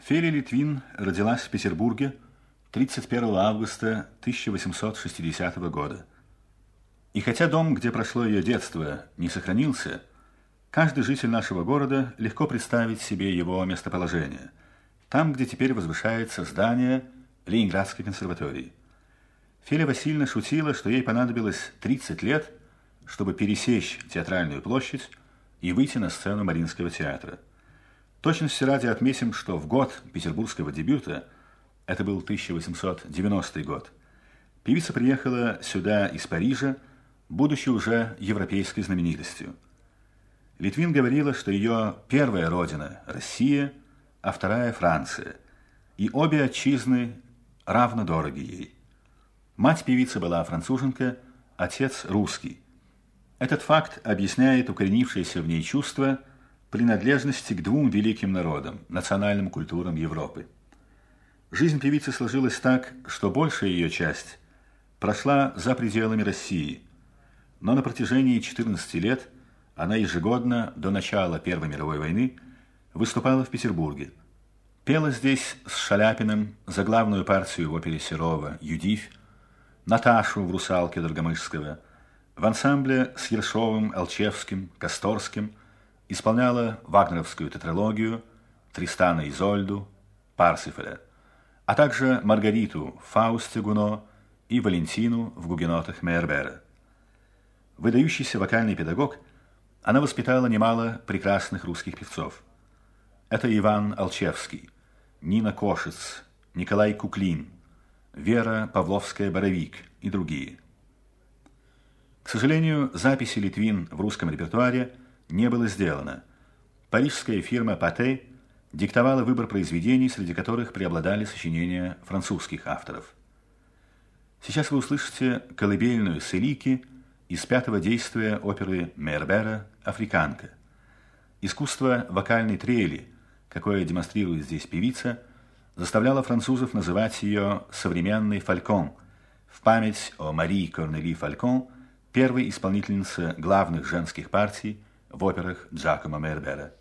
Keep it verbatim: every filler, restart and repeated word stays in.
Фелия Литвин родилась в Петербурге тридцать первого августа тысяча восемьсот шестидесятого года. И хотя дом, где прошло ее детство, не сохранился, каждый житель нашего города легко представит себе его местоположение, там, где теперь возвышается здание Ленинградской консерватории. Феля Васильевна шутила, что ей понадобилось тридцать лет, чтобы пересечь Театральную площадь и выйти на сцену Мариинского театра. Точности ради отметим, что в год петербургского дебюта, это был тысяча восемьсот девяностый год, певица приехала сюда из Парижа, будучи уже европейской знаменитостью. Литвин говорила, что ее первая родина – Россия, а вторая – Франция, и обе отчизны равно дороги ей. Мать певицы была француженка, отец – русский. Этот факт объясняет укоренившееся в ней чувство принадлежности к двум великим народам, национальным культурам Европы. Жизнь певицы сложилась так, что большая ее часть прошла за пределами России, но на протяжении четырнадцати лет она ежегодно до начала Первой мировой войны выступала в Петербурге. Пела здесь с Шаляпиным за главную партию в опере Серова «Юдивь», Наташу в «Русалке» Доргомышского, в ансамбле с Ершовым, Алчевским, Косторским исполняла вагнеровскую тетралогию, Тристана и Изольду, Парсифаля, а также Маргариту в «Фаусте» Гуно и Валентину в «Гугенотах» Мейербера. Выдающийся вокальный педагог, она воспитала немало прекрасных русских певцов. Это Иван Алчевский, Нина Кошец, Николай Куклин, Вера Павловская-Боровик и другие. К сожалению, записи Литвин в русском репертуаре не было сделано. Парижская фирма «Патэ» диктовала выбор произведений, среди которых преобладали сочинения французских авторов. Сейчас вы услышите колыбельную Селики из пятого действия оперы Мейербера «Африканка». Искусство вокальной трели, какое демонстрирует здесь певица, заставляло французов называть ее «современной Фалькон» в память о Марии Корнели Фалькон, первой исполнительнице главных женских партий в операх Джакомо Мейербера.